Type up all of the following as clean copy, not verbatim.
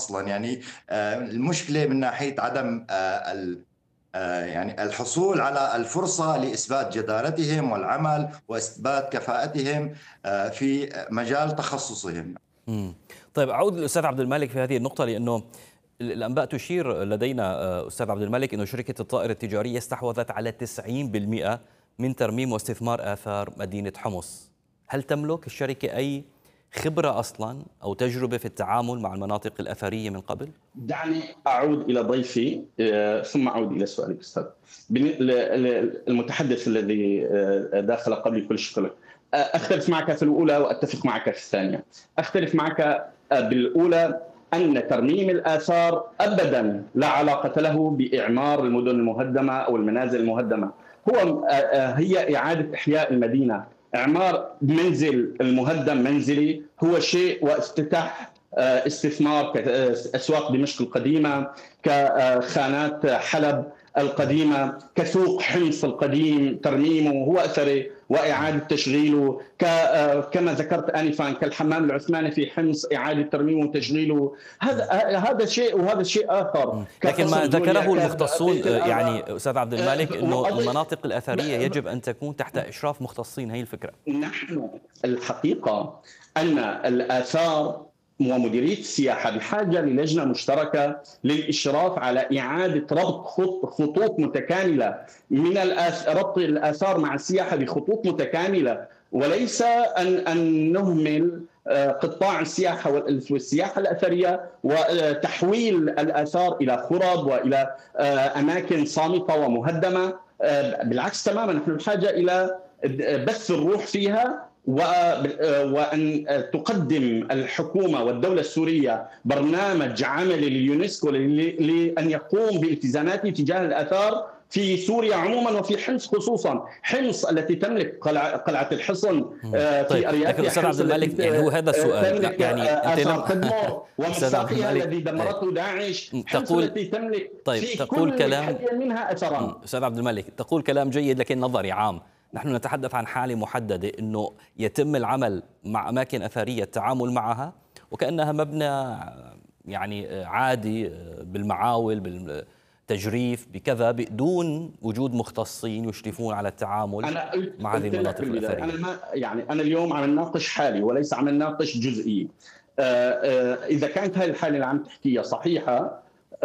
أصلا. يعني المشكلة من ناحية عدم يعني الحصول على الفرصة لإثبات جدارتهم والعمل وإثبات كفاءتهم في مجال تخصصهم. مم. طيب أعود للأستاذ عبد المالك في هذه النقطة، لأنه الأنباء تشير لدينا أستاذ عبد المالك أنه شركة الطائرة التجارية استحوذت على 90% من ترميم واستثمار آثار مدينة حمص. هل تملك الشركة أي خبرة أصلا أو تجربة في التعامل مع المناطق الأثرية من قبل؟ دعني أعود إلى ضيفي ثم أعود إلى سؤالك أستاذ. المتحدث الذي داخل قبل كل شكرا، أختلف معك في الأولى وأتفق معك في الثانية. أختلف معك بالأولى أن ترميم الآثار أبدا لا علاقة له بإعمار المدن المهدمة أو المنازل المهدمة. هي إعادة إحياء المدينة. إعمار منزل المهدم منزلي هو شيء، وافتتاح استثمار كأسواق دمشق القديمة، كخانات حلب القديمة، كسوق حمص القديم ترميمه هو أثري وإعادة تشغيله، كما ذكرت آنفا كالحمام العثماني في حمص إعادة ترميمه وتشغيله. هذا شيء وهذا شيء آخر. لكن ما ذكره المختصون يعني أستاذ عبد المالك أنه المناطق الأثرية يجب أن تكون تحت إشراف مختصين. هي الفكرة. نحن الحقيقة أن الآثار ومديرية السياحة بحاجة للجنة مشتركة للإشراف على إعادة ربط خطوط متكاملة من ربط الآثار مع السياحة بخطوط متكاملة، وليس أن نهمل قطاع السياحة والسياحة الأثرية وتحويل الآثار إلى خرب وإلى أماكن صامتة ومهدمة. بالعكس تماما، نحن بحاجة إلى بث الروح فيها، وأن تقدم الحكومة والدولة السورية برنامج عملي لليونسكو لأن يقوم بالتزاماته تجاه الآثار في سوريا عموما وفي حمص خصوصا. حمص التي تملك قلعة الحصن في أرياف. لكن أستاذ عبد المالك يعني هو هذا السؤال، يعني أنت تدمر ومساقيها الذي دمرته داعش. حمص التي تملك في كل حي منها أثرا. أستاذ عبد المالك تقول كلام جيد لكن نظري عام. نحن نتحدث عن حالة محددة، أنه يتم العمل مع أماكن أثرية، التعامل معها وكأنها مبنى يعني عادي بالمعاول بالتجريف بكذا، بدون وجود مختصين يشرفون على التعامل مع هذه المناطق الأثرية. أنا اليوم عم نناقش حالي وليس عم نناقش جزئي. إذا كانت هذه الحالة اللي عم تحكيها صحيحة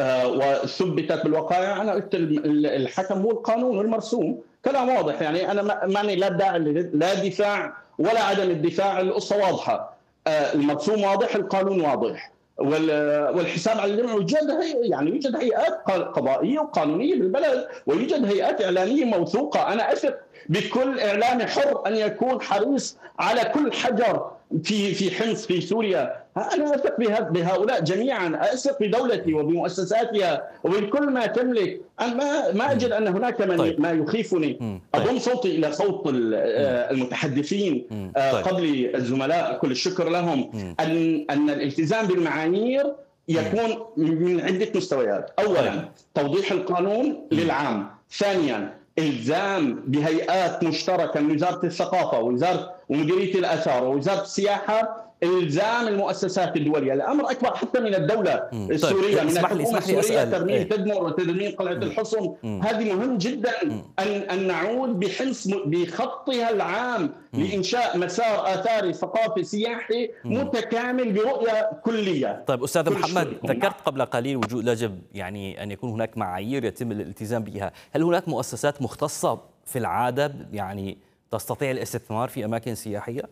وثبتت بالوقائع، أنا قلت الحكم هو القانون والمرسوم. كلام واضح. يعني أنا ماني لا داعي لا دفاع ولا عدم الدفاع. القصة واضحة، المرسوم واضح، القانون واضح، والحساب على الجميع. يوجد هيئات قضائية وقانونية بالبلد، ويوجد هيئات إعلامية موثوقة. أنا أثق بكل إعلامي حر أن يكون حريص على كل حجر في حمص في سوريا. أنا أثق بهؤلاء جميعا، أثق بدولتي وبمؤسساتها وبكل ما تملك. ما أجد أن هناك ما يخيفني. أضم صوتي إلى صوت المتحدثين قبل الزملاء، كل الشكر لهم، أن الالتزام بالمعايير يكون من عدة مستويات. أولا توضيح القانون للعام. ثانيا إلزام بهيئات مشتركة من وزارة الثقافة ومديرية الآثار ووزارة السياحة، إلزام المؤسسات الدولية. الأمر أكبر حتى من الدولة السورية، من الحكومة السورية، ترميم تدمر وتدمير قلعة الحصن. هذه مهم جدا أن نعود بحمص بخطها العام لإنشاء مسار آثاري ثقافي سياحي متكامل برؤية كلية. طيب أستاذ محمد، ذكرت قبل قليل وجود يجب يعني أن يكون هناك معايير يتم الالتزام بها. هل هناك مؤسسات مختصة في العادة يعني تستطيع الاستثمار في أماكن سياحية؟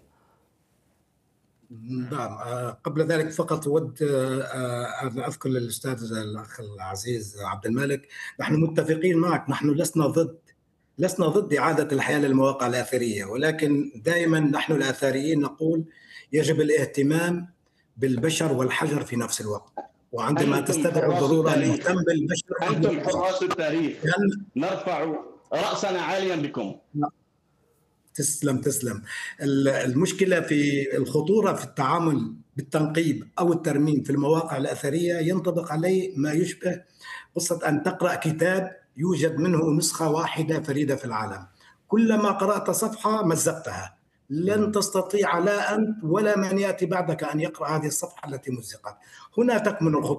نعم. قبل ذلك فقط أود أن أذكر للأستاذ الأخ العزيز عبد المالك، نحن متفقين معك. نحن لسنا ضد إعادة الحياة للمواقع الأثرية، ولكن دائما نحن الآثاريين نقول يجب الاهتمام بالبشر والحجر في نفس الوقت، وعندما تستدعي الضرورة أن نهتم بالبشر. أنتم حراس التاريخ، نرفع رأسنا عاليا بكم. تسلم. المشكلة في الخطورة في التعامل بالتنقيب أو الترميم في المواقع الأثرية ينطبق عليه ما يشبه قصة أن تقرأ كتاب يوجد منه نسخة واحدة فريدة في العالم، كلما قرأت صفحة مزقتها، لن تستطيع لا أنت ولا من يأتي بعدك أن يقرأ هذه الصفحة التي مزقت. هنا تكمن الخطورة.